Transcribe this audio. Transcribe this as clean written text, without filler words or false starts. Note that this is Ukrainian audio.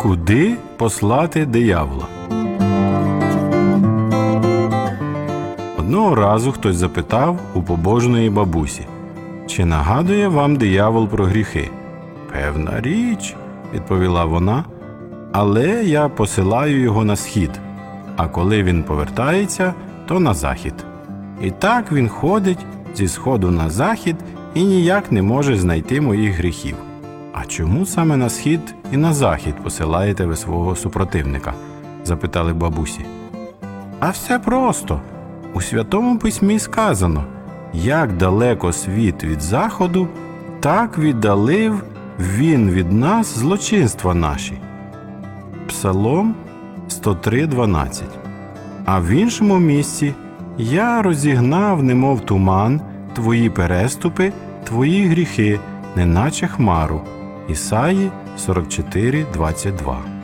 Куди послати диявола? Одного разу хтось запитав у побожної бабусі: «Чи нагадує вам диявол про гріхи?» «Певна річ», – відповіла вона, – «але я посилаю його на схід, а коли він повертається, то на захід. І так він ходить зі сходу на захід і ніяк не може знайти моїх гріхів». «А чому саме на схід і на захід посилаєте ви свого супротивника?» – запитали бабусі. «А все просто. У Святому Письмі сказано: як далеко світ від заходу, так віддалив він від нас злочинства наші». Псалом 103:12. А в іншому місці: «Я розігнав, немов туман, твої переступи, твої гріхи, неначе хмару». Ісаї 44:22.